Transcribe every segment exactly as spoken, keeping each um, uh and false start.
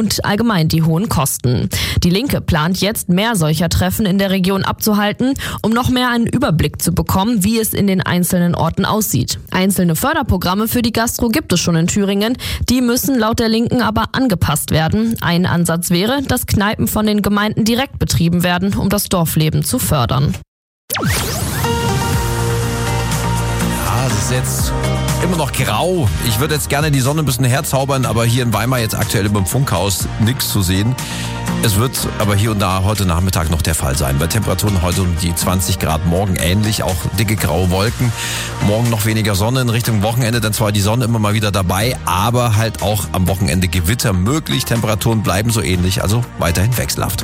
und allgemein die hohen Kosten. Die Linke plant jetzt, mehr solcher Treffen in der Region abzuhalten, um noch mehr einen Überblick zu bekommen, wie es in den einzelnen Orten aussieht. Einzelne Förderprogramme für die Gastro gibt es schon in Thüringen, die müssen laut der Linken aber angepasst werden. Ein Ansatz wäre, dass Kneipen von den Gemeinden direkt betrieben werden, um das Dorfleben zu fördern. Ja, es ist jetzt immer noch grau. Ich würde jetzt gerne die Sonne ein bisschen herzaubern, aber hier in Weimar jetzt aktuell über dem Funkhaus nichts zu sehen. Es wird aber hier und da heute Nachmittag noch der Fall sein. Bei Temperaturen heute um die zwanzig Grad, morgen ähnlich, auch dicke graue Wolken. Morgen noch weniger Sonne in Richtung Wochenende, dann zwar die Sonne immer mal wieder dabei, aber halt auch am Wochenende Gewitter möglich. Temperaturen bleiben so ähnlich, also weiterhin wechselhaft.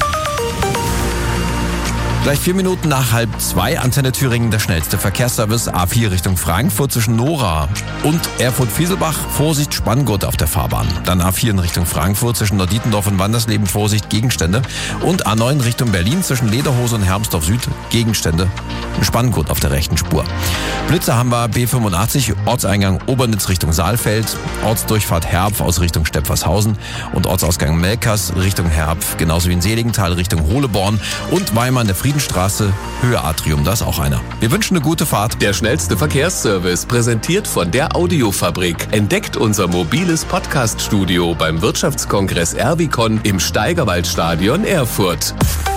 Gleich vier Minuten nach halb zwei, Antenne Thüringen, der schnellste Verkehrsservice. A vier Richtung Frankfurt zwischen Nora und Erfurt-Fieselbach. Vorsicht, Spanngurt auf der Fahrbahn. Dann A vier in Richtung Frankfurt zwischen Nordietendorf und Wandersleben. Vorsicht, Gegenstände. Und A neun Richtung Berlin zwischen Lederhose und Hermsdorf Süd. Gegenstände. Ein Spanngurt auf der rechten Spur. Blitzer haben wir B fünfundachtzig, Ortseingang Obernitz Richtung Saalfeld. Ortsdurchfahrt Herpf aus Richtung Stepfershausen. Und Ortsausgang Melkers Richtung Herpf. Genauso wie in Seligenthal Richtung Holeborn. Und Weimar in der Friedenstraße, Höhe Atrium, da ist auch einer. Wir wünschen eine gute Fahrt. Der schnellste Verkehrsservice, präsentiert von der Audiofabrik. Entdeckt unser mobiles Podcast-Studio beim Wirtschaftskongress Erwicon im Steigerwaldstadion Erfurt.